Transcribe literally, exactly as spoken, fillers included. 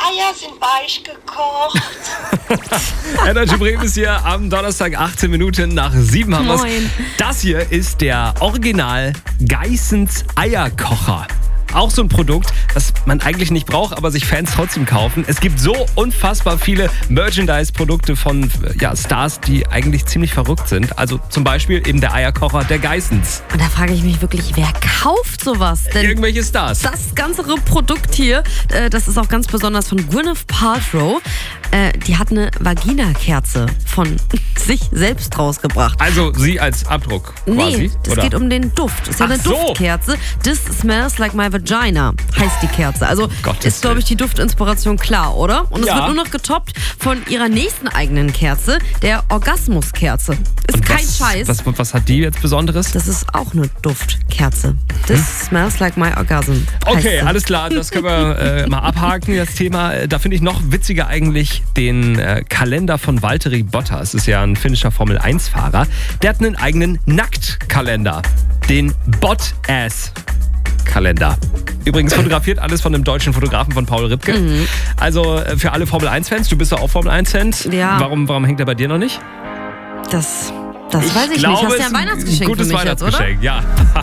Eier sind weich gekocht. Energy Bremen ist hier am Donnerstag, achtzehn Minuten nach sieben haben wir's. Moin. Das hier ist der Original Geissens Eierkocher. Auch so ein Produkt, das man eigentlich nicht braucht, aber sich Fans trotzdem kaufen. Es gibt so unfassbar viele Merchandise-Produkte von ja, Stars, die eigentlich ziemlich verrückt sind. Also zum Beispiel eben der Eierkocher der Geissens. Und da frage ich mich wirklich, wer kauft sowas? Denn Irgendwelche Stars. das ganze Produkt hier, äh, das ist auch ganz besonders von Gwyneth Paltrow. Äh, die hat eine Vagina-Kerze von sich selbst rausgebracht. Also sie als Abdruck quasi? Nee, es oder? geht um den Duft. Es ist ja Ach eine so. Duftkerze. This smells like my vagina, heißt die Kerze. Also Gottes ist, glaube ich, die Duftinspiration klar, oder? Und es Ja. wird nur noch getoppt von ihrer nächsten eigenen Kerze, der Orgasmuskerze. Ist Und kein was, Scheiß. Was, was hat die jetzt Besonderes? Das ist auch eine Duftkerze. This smells like my orgasm. heißt Okay, sie. alles klar, das können wir äh, mal abhaken, das Thema. Da finde ich noch witziger eigentlich den äh, Kalender von Valtteri Bottas. Das ist ja ein finnischer Formel eins Fahrer. Der hat einen eigenen Nacktkalender. Den Bot-Ass-Kalender. Übrigens fotografiert alles von einem deutschen Fotografen, von Paul Ripke. Mhm. Also äh, für alle Formel eins Fans, du bist ja auch Formel eins Fan. Ja. Warum, warum hängt er bei dir noch nicht? Das, das weiß ich glaube, nicht. Hast du ja es ein ist Weihnachtsgeschenk gutes für mich jetzt, oder? Weihnachtsgeschenk, ja.